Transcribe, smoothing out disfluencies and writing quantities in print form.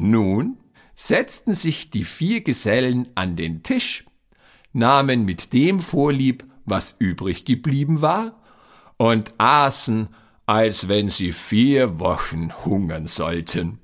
Nun setzten sich die 4 Gesellen an den Tisch, nahmen mit dem Vorlieb, was übrig geblieben war, und aßen, als wenn sie 4 Wochen hungern sollten.